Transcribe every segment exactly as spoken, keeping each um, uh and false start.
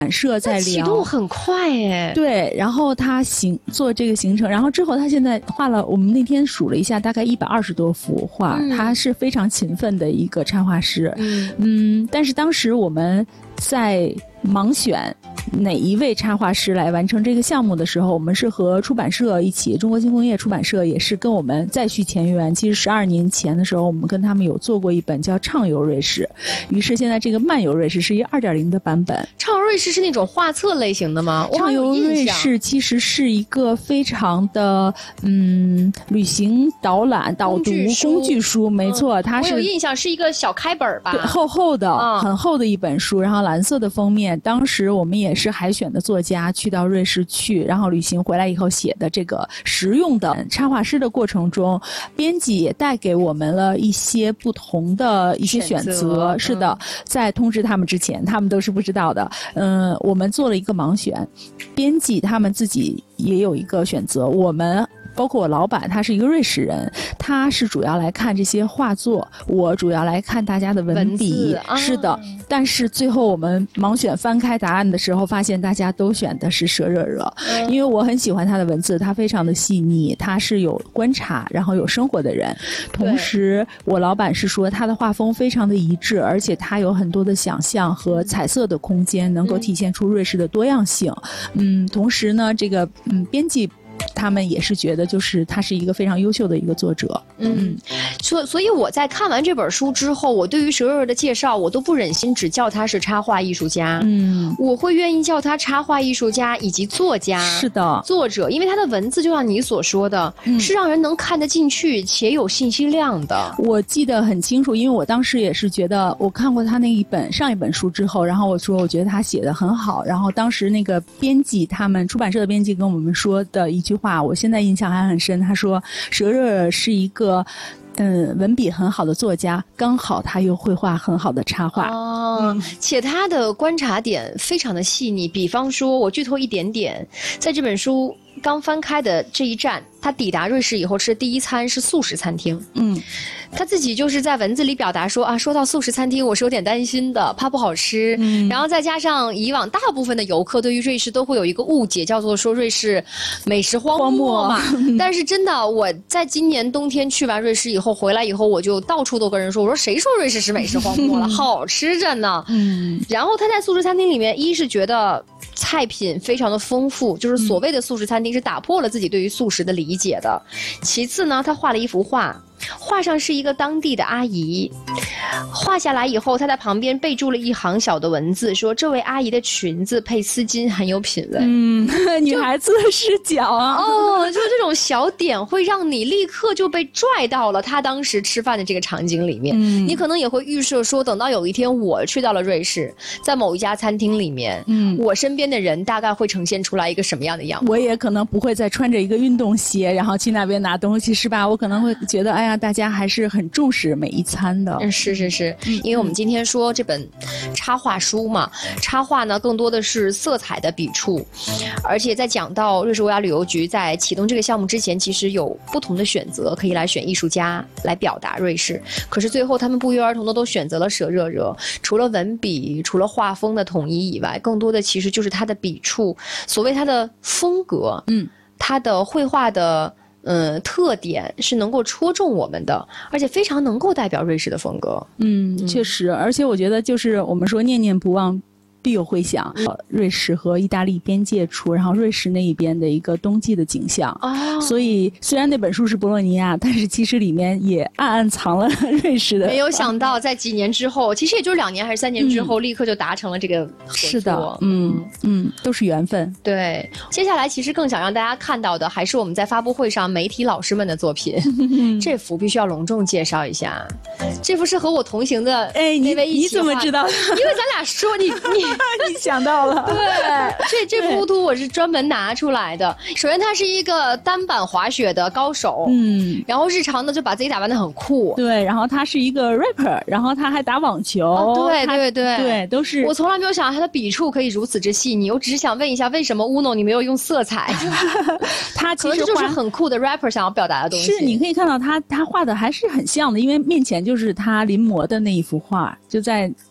社在聊， 启动很快哎。 对，然后他行做这个行程，然后之后他现在画了，我们那天数了一下，大概一百二十多幅画，嗯，他是非常勤奋的一个插画师。嗯嗯，但是当时我们在盲选哪一位插画师来完成这个项目的时候，我们是和出版社一起，中国新枫叶出版社也是跟我们再续前缘。其实十二年前的时候，我们跟他们有做过一本叫《畅游瑞士》，于是现在这个漫游瑞士是一个 二点零 的版本。 畅游瑞士是那种画册类型的吗？ 畅游瑞士其实是一个非常的嗯旅行导览导读工具书，没错，嗯，它是我有印象是一个小开本吧， 对，厚厚的，嗯，很厚的一本书，然后蓝色的封面。当时我们也是海选的作家去到瑞士去，然后旅行回来以后写的这个实用的插画师的过程中，编辑也带给我们了一些不同的一些选择。选择是的，嗯，在通知他们之前，他们都是不知道的。嗯，我们做了一个盲选，编辑他们自己也有一个选择，我们。包括我老板，他是一个瑞士人，他是主要来看这些画作，我主要来看大家的文笔。 文是的，啊，但是最后我们盲选翻开答案的时候，发现大家都选的是佘热热，嗯，因为我很喜欢他的文字，他非常的细腻，他是有观察，然后有生活的人。同时，我老板是说他的画风非常的一致，而且他有很多的想象和彩色的空间，能够体现出瑞士的多样性。嗯，同时呢，这个嗯编辑。他们也是觉得，就是他是一个非常优秀的一个作者。 嗯，所所以我在看完这本书之后，我对于佘热热的介绍，我都不忍心只叫他是插画艺术家。嗯，我会愿意叫他插画艺术家以及作家。 是的， 作者，因为他的文字就像你所说的，嗯，是让人能看得进去且有信息量的。 我记得很清楚，因为我当时也是觉得，我看过他那一本上一本书之后，然后我说我觉得他写得很好，然后当时那个编辑，他们出版社的编辑跟我们说的一句话，我现在印象还很深。他说，佘热热是一个嗯，文笔很好的作家，刚好他又会画很好的插画。 哦，嗯，且他的观察点非常的细腻。比方说，我剧透一点点，在这本书刚翻开的这一站，他抵达瑞士以后吃的第一餐是素食餐厅。嗯，他自己就是在文字里表达说啊，说到素食餐厅，我是有点担心的，怕不好吃。嗯，然后再加上以往大部分的游客对于瑞士都会有一个误解，叫做说瑞士美食荒漠嘛。但是真的，我在今年冬天去完瑞士以后回来以后，我就到处都跟人说，我说谁说瑞士是美食荒漠了，好吃着呢。嗯，然后他在素食餐厅里面，一是觉得菜品非常的丰富，就是所谓的素食餐厅是打破了自己对于素食的理解的。其次呢，他画了一幅画，画上是一个当地的阿姨，画下来以后，他在旁边备注了一行小的文字，说这位阿姨的裙子配丝巾很有品味。 嗯，女孩子的视角啊。 哦，就这种小点会让你立刻就被拽到了他当时吃饭的这个场景里面。嗯，你可能也会预设说，等到有一天我去到了瑞士，在某一家餐厅里面，嗯，我身边的人大概会呈现出来一个什么样的样子。 我也可能不会再穿着一个运动鞋，然后去那边拿东西，是吧？我可能会觉得，哎呀，大家还是很重视每一餐的。 嗯，是是是，因为我们今天说这本插画书嘛，插画呢更多的是色彩的笔触，而且在讲到瑞士国家旅游局在启动这个项目之前，其实有不同的选择，可以来选艺术家来表达瑞士，可是最后他们不约而同的都选择了佘热热。除了文笔，除了画风的统一以外，更多的其实就是他的笔触，所谓他的风格，嗯，他的绘画的嗯，特点是能够戳中我们的，而且非常能够代表瑞士的风格。 嗯，确实，而且我觉得就是我们说念念不忘必有回响，呃、瑞士和意大利边界处，然后瑞士那一边的一个冬季的景象。哦，所以虽然那本书是博洛尼亚，但是其实里面也暗暗藏了瑞士的。 没有想到在几年之后，其实也就是两年还是三年之后，嗯、立刻就达成了这个合作。 是的，嗯嗯，都是缘分。 对，接下来其实更想让大家看到的，还是我们在发布会上媒体老师们的作品。这幅必须要隆重介绍一下，这幅是和我同行的哎那位一起画的。 你怎么知道？ 因为咱俩说你你。 你想到了， 对，这这幅图我是专门拿出来的。首先，他是一个单板滑雪的高手，嗯，然后日常呢就把自己打扮得很酷， 对，然后他是一个 rapper， 然后他还打网球， 哦、对对对对，都是。 我从来没有想到他的笔触可以如此之细腻，我只是想问一下，为什么 Uno 你没有用色彩？ 他其实就是很酷的 rapper 想要表达的东西。 是，你可以看到他他画的还是很像的，因为面前就是他临摹的那一幅画，就在。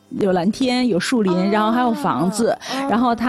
有蓝天，有树林，然后还有房子，然后它